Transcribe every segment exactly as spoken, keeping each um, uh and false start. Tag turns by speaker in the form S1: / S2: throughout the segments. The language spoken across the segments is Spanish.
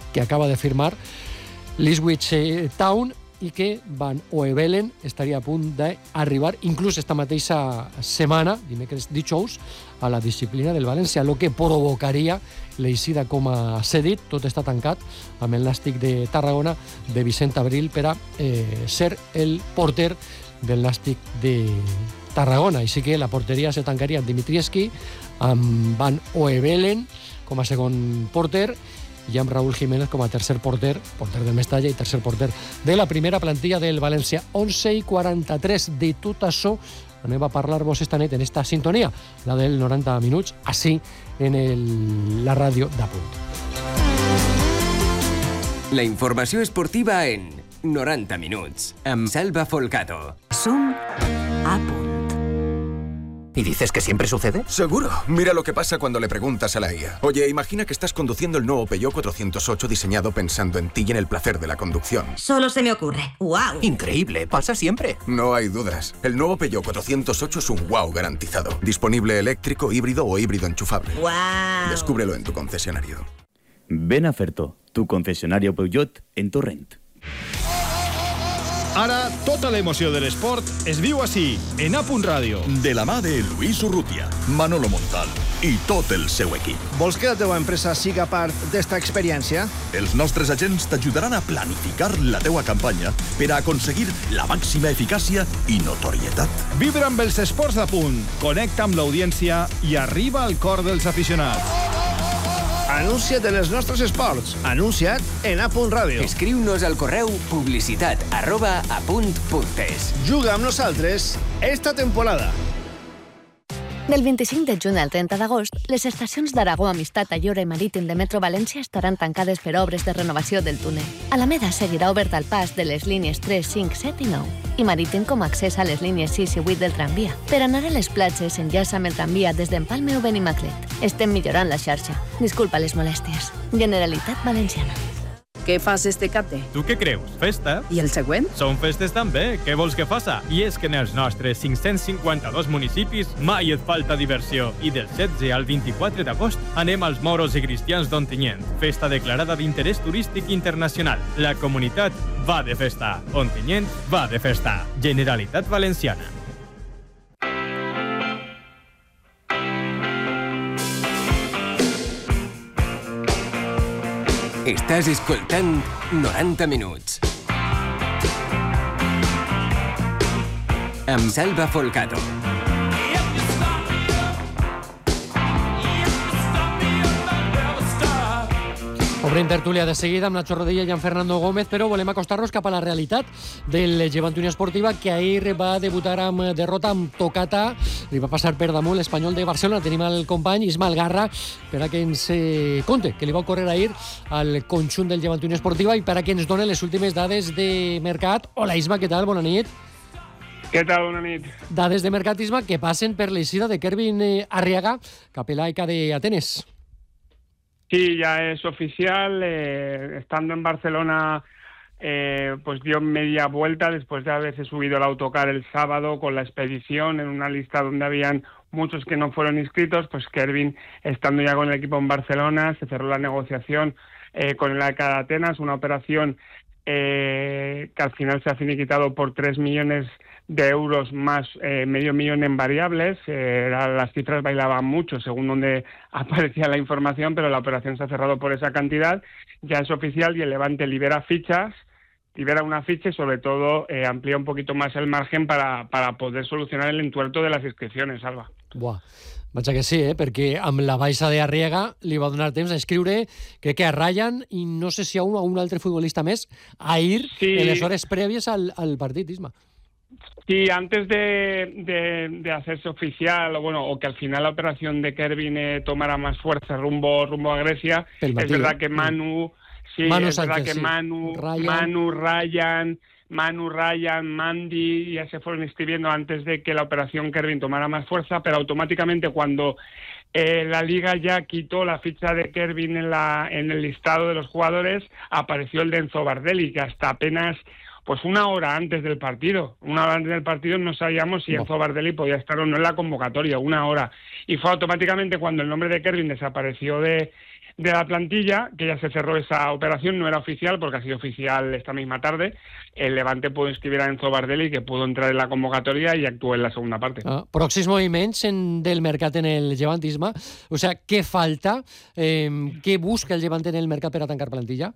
S1: que acaba de firmar l'Ipswich Town i que Van Oevelen estaria a punt d'arribar inclús esta mateixa setmana, dimecres dijous, a la disciplina del València, el que provocaria l'eixida com a cedit. Tot està tancat amb el Nàstic de Tarragona de Vicent Abril per a eh, ser el porter del Nàstic de Tarragona. Així que la porteria se tancaria amb Dimitrievski, amb Van Oevelen com a segon porter i amb Raúl Jiménez com a tercer porter, porter del Mestalla i tercer porter de la primera plantilla del València. onze i quaranta-tres. De tot això anem a parlar-vos esta nit en esta sintonia, la del noranta minuts, així en el, la ràdio d'Apunt.
S2: La informació esportiva en noranta minuts, amb Salva Folcato.
S3: Som Apunt.
S4: ¿Y dices que siempre sucede?
S5: Seguro. Mira lo que pasa cuando le preguntas a la I A. Oye, imagina que estás conduciendo el nuevo Peugeot cuatrocientos ocho diseñado pensando en ti y en el placer de la conducción.
S3: Solo se me ocurre. ¡Wow!
S4: Increíble, pasa siempre.
S5: No hay dudas. El nuevo Peugeot cuatrocientos ocho es un wow garantizado. Disponible eléctrico, híbrido o híbrido enchufable.
S3: ¡Wow!
S5: Descúbrelo en tu concesionario.
S6: Ven a Ferto, tu concesionario Peugeot en Torrent.
S7: Ara, tota l'emoció de l'esport es viu així, en A Punt Ràdio.
S8: De la mà de Luis Urrutia, Manolo Montal i tot el seu equip.
S9: Vols que la teva empresa siga part d'esta experiència?
S8: Els nostres agents t'ajudaran a planificar la teua campanya per a aconseguir la màxima eficàcia i notorietat.
S7: Vibra amb els esports d'A Punt, connecta amb l'audiència i arriba al cor dels aficionats.
S9: Anuncia't en els nostres esports. Anuncia't en A Punt Ràdio.
S2: Escriu-nos al correu publicitat arroba apunt.es.
S9: Juga amb nosaltres esta temporada.
S10: Del vint-i-cinc de juny al trenta d'agost, les estacions d'Aragó, Amistat, Ayora i Marítim de Metro València estaran tancades per obres de renovació del túnel. Alameda seguirà obert al pas de les línies tres, cinc, set i nou i Marítim com a accés a les línies sis i vuit del tramvia. Per anar a les platges, enllaça amb el tramvia des d'Empalme o Benimaclet. Estem millorant la xarxa. Disculpa les molèsties. Generalitat Valenciana.
S11: Què fas este capte?
S12: Tu què creus? Festa?
S11: I el següent?
S12: Són festes també. Què vols que faça? I és que en els nostres cinc-cents cinquanta-dos municipis mai et falta diversió. I del setze al vint-i-quatre d'agost anem als Moros i Cristians d'Ontinyent. Festa declarada d'interès turístic internacional. La comunitat va de festa. Ontinyent va de festa. Generalitat Valenciana.
S2: Estàs escoltant noranta minuts. Amb Salva Folcato.
S1: Obrim tertúlia de seguida amb Nacho Rodilla i en Fernando Gómez, però volem acostar-nos cap a la realitat del Llevant Unió Esportiva, que ahir va debutar amb derrota amb tocata. Li va passar per damunt l'Espanyol de Barcelona. Tenim el company Ismael Garra per a que ens eh, conte què li va ocórrer ahir al conjunt del Llevant Unió Esportiva i per a que ens doni les últimes dades de mercat. Hola Isma, què tal? Bona nit.
S13: Què tal? Bona nit.
S1: Dades de mercat, Isma, que passen per l'eixida de Kervin Arriaga cap a l'A E C d'Atenes.
S13: Sí, ya es oficial. Eh, estando en Barcelona, eh, pues dio media vuelta después de haberse subido el autocar el sábado con la expedición en una lista donde habían muchos que no fueron inscritos. Pues Kervin, estando ya con el equipo en Barcelona, se cerró la negociación eh, con el A E C de Atenas, una operación eh, que al final se ha finiquitado por tres millones de euros más eh, medio millón en variables. Eh, las cifras bailaban mucho según donde aparecía la información, pero la operación se ha cerrado por esa cantidad. Ya es oficial y el Levante libera fichas, libera una ficha y sobre todo eh, amplía un poquito más el margen para, para poder solucionar el entuerto de las inscripciones, Alba.
S1: Buah. Vaja que sí, eh? Perquè amb la baixa d'Arriaga li va donar temps a escriure que, que a Ryan i no sé si a un o a un altre futbolista més ahir sí. En les hores prèvies al, al partit, Isma.
S13: Sí, antes de, de, de hacerse oficial, o bueno, o que al final la operación de Kervin eh, tomara más fuerza rumbo rumbo a Grecia, es verdad que Manu, sí,
S1: Manu
S13: es
S1: Sánchez,
S13: verdad que
S1: sí.
S13: Manu,
S1: Ryan.
S13: Manu, Ryan, Manu, Ryan, Mandy, ya se fueron inscribiendo antes de que la operación Kervin tomara más fuerza, pero automáticamente cuando eh, la Liga ya quitó la ficha de Kervin en, la, en el listado de los jugadores, apareció el de Enzo Bardelli, que hasta apenas... Pues una hora antes del partido, una hora antes del partido no sabíamos si Enzo Bardelli podía estar o no en la convocatoria, una hora. Y fue automáticamente cuando el nombre de Kervin desapareció de, de la plantilla, que ya se cerró esa operación, no era oficial porque ha sido oficial esta misma tarde. El Levante pudo inscribir a Enzo Bardelli, que pudo entrar en la convocatoria y actuó en la segunda parte.
S1: Ah, pròxims moviments en, del mercat en el Llevantisme, o sea, què falta? Eh, què busca el Levante en el mercat per a tancar plantilla?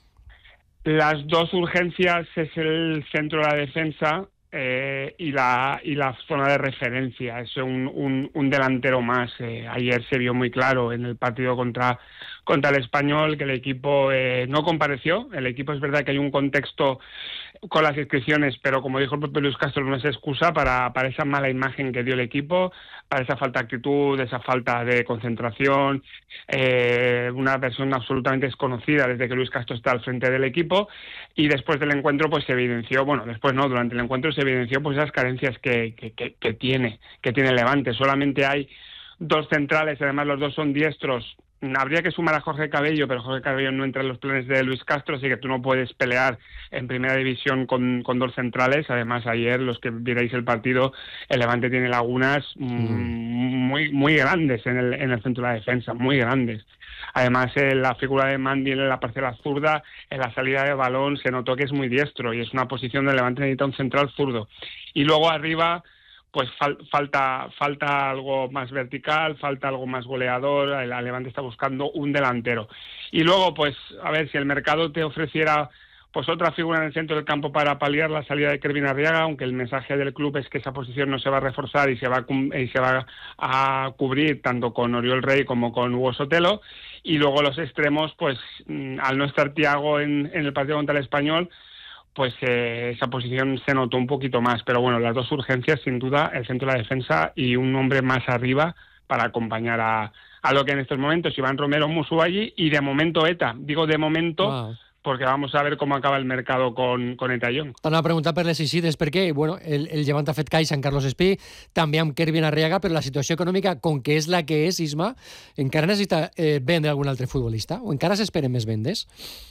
S13: Las dos urgencias es el centro de la defensa eh, y, la, y la zona de referencia. Es un, un, un delantero más. Eh, ayer se vio muy claro en el partido contra, contra el Español que el equipo eh, no compareció. El equipo, es verdad que hay un contexto con las inscripciones, pero como dijo el propio Luis Castro, no es excusa para, para esa mala imagen que dio el equipo, para esa falta de actitud, esa falta de concentración, eh, una persona absolutamente desconocida desde que Luis Castro está al frente del equipo, y después del encuentro pues se evidenció, bueno, después no, durante el encuentro se evidenció pues esas carencias que, que, que, que tiene, que tiene el Levante. Solamente hay dos centrales, además los dos son diestros. Habría que sumar a Jorge Cabello, pero Jorge Cabello no entra en los planes de Luis Castro, así que tú no puedes pelear en primera división con, con dos centrales. Además, ayer, los que vierais el partido, el Levante tiene lagunas mm. muy muy grandes en el, en el centro de la defensa, muy grandes. Además, eh, la figura de Mandy en la parcela zurda, en la salida de balón, se notó que es muy diestro y es una posición del Levante, necesita un central zurdo. Y luego arriba, pues fal, falta falta algo más vertical, falta algo más goleador. El Levante está buscando un delantero. Y luego, pues, a ver, si el mercado te ofreciera pues otra figura en el centro del campo para paliar la salida de Kervin Arriaga, aunque el mensaje del club es que esa posición no se va a reforzar y se va a, y se va a cubrir tanto con Oriol Rey como con Hugo Sotelo. Y luego los extremos, pues, al no estar Thiago en, en el partido contra el Español, pues eh, esa posición se notó un poquito más. Pero bueno, las dos urgencias, sin duda, el centro de la defensa y un hombre más arriba para acompañar a, a lo que en estos momentos Iván Romero, Musu allí, y de momento Eta. Digo de momento, wow, porque vamos a ver com acaba el mercado con, con Eta Young.
S1: T'han a preguntar per les eixides, perquè bueno, el, el Levante ha fet caixa en Carlos Espí, també amb Kervin Arriaga, però la situació econòmica, com que és la que és, Isma, encara necessita eh, vendre algun altre futbolista? O encara s'esperen més vendes?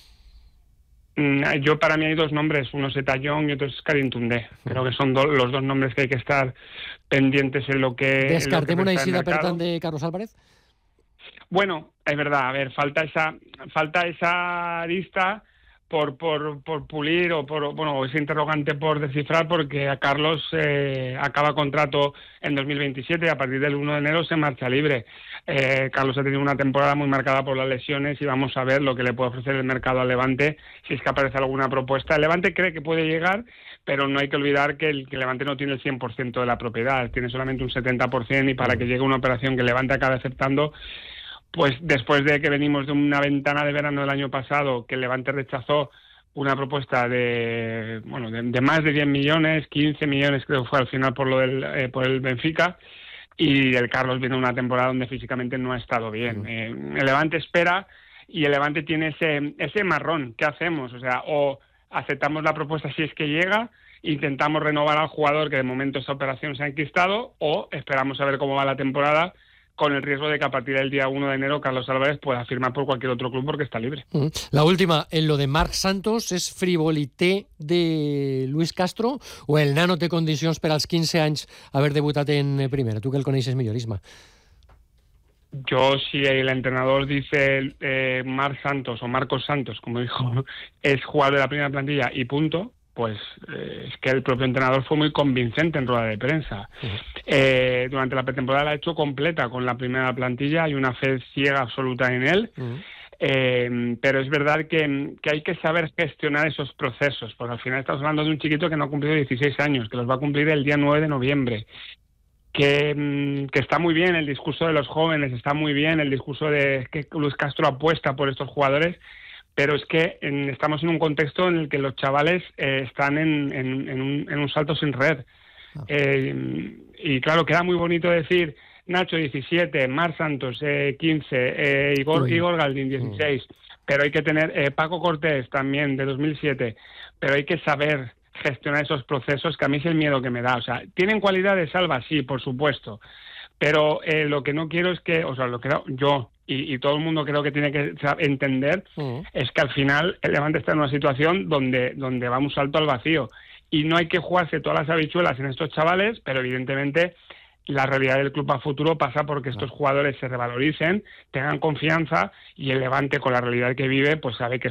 S13: Yo, para mí hay dos nombres, uno es Eta Young y otro es Karim Toundé. Creo que son do, los dos nombres que hay que estar pendientes en lo que...
S1: ¿Descartem una eixida per tant de Carlos Álvarez?
S13: Bueno, es verdad, a ver, falta esa falta esa arista por por por pulir o por bueno, ese interrogante por descifrar, porque a Carlos eh, acaba contrato en dos mil veintisiete y a partir del uno de enero se marcha libre. Eh, Carlos ha tenido una temporada muy marcada por las lesiones y vamos a ver lo que le puede ofrecer el mercado al Levante, si es que aparece alguna propuesta. El Levante cree que puede llegar, pero no hay que olvidar que el, que el Levante no tiene el cien por ciento de la propiedad, tiene solamente un setenta por ciento, y para que llegue una operación que el Levante acabe aceptando, pues después de que venimos de una ventana de verano del año pasado, que el Levante rechazó una propuesta de bueno de, de más de diez millones, quince millones creo que fue al final por lo del eh, por el Benfica, y el Carlos viene una temporada donde físicamente no ha estado bien. Eh, el Levante espera y el Levante tiene ese ese marrón. ¿Qué hacemos? O sea, o aceptamos la propuesta si es que llega, intentamos renovar al jugador, que de momento esa operación se ha enquistado, o esperamos a ver cómo va la temporada, con el riesgo de que a partir del día uno de enero Carlos Álvarez pueda firmar por cualquier otro club porque está libre.
S1: Mm. La última, en lo de Marc Santos, és frivolité de Luis Castro o el nano té condicions per als quinze anys haver debutat en primera? Tu que el coneixes millor, Isma.
S13: Yo, si el entrenador dice eh, Marc Santos o Marcos Santos, como dijo, es jugador de la primera plantilla y punto, pues eh, es que el propio entrenador fue muy convincente en rueda de prensa. Uh-huh. Eh, durante la pretemporada la ha hecho completa con la primera plantilla, hay una fe ciega absoluta en él. Uh-huh. Eh, pero es verdad que, que hay que saber gestionar esos procesos, porque al final estamos hablando de un chiquito que no ha cumplido dieciséis años, que los va a cumplir el día nueve de noviembre. Que, que está muy bien el discurso de los jóvenes, está muy bien el discurso de que Luis Castro apuesta por estos jugadores, pero es que en, estamos en un contexto en el que los chavales eh, están en, en, en, un, en un salto sin red. Ah. Eh, y claro, queda muy bonito decir Nacho diecisiete, Marc Santos eh, quince, eh, Igor, Igor Galdín dieciséis, mm. pero hay que tener eh, Paco Cortés también de dos mil siete, pero hay que saber gestionar esos procesos, que a mí es el miedo que me da. O sea, ¿tienen cualidades, Alba? Sí, por supuesto, pero eh, lo que no quiero es que, o sea, lo que yo y, y todo el mundo creo que tiene que entender uh-huh. es que al final el Levante está en una situación donde, donde va un salto al vacío y no hay que jugarse todas las habichuelas en estos chavales, pero evidentemente la realidad del club a futuro pasa porque estos jugadores se revaloricen, tengan confianza y el Levante, con la realidad que vive, pues sabe que